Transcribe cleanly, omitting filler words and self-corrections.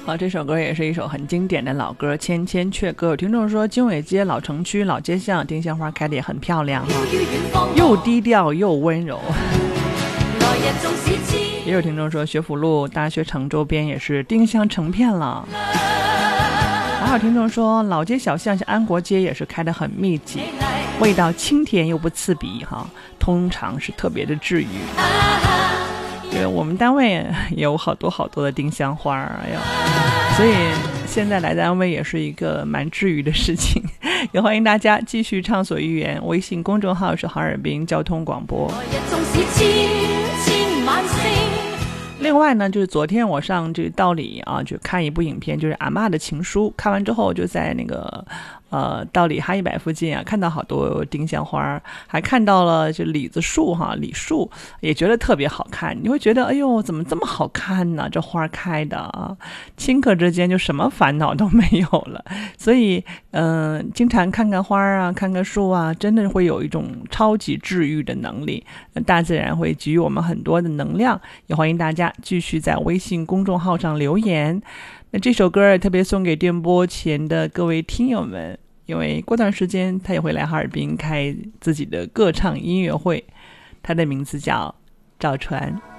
好，这首歌也是一首很经典的老歌《千千阙歌》。有听众说经纬街老城区老街巷丁香花开得也很漂亮又低调又温柔。也有听众说学府路大学城周边也是丁香成片了。还有听众说老街小巷像安国街也是开得很密集，味道清甜又不刺鼻通常是特别的治愈。对，我们单位也有好多的丁香花所以现在来单位也是一个蛮治愈的事情。也欢迎大家继续畅所欲言，微信公众号是哈尔滨交通广播。另外呢，就是昨天我上这个道里就看一部影片，就是阿嬷的情书，看完之后就在那个道里哈一百附近看到好多丁香花，还看到了就李子树李树，也觉得特别好看。你会觉得哎呦怎么这么好看呢？这花开的顷刻之间就什么烦恼都没有了。所以经常看看花看看树真的会有一种超级治愈的能力，大自然会给予我们很多的能量。也欢迎大家继续在微信公众号上留言。那这首歌特别送给电波前的各位听友们，因为过段时间他也会来哈尔滨开自己的歌唱音乐会，他的名字叫赵传。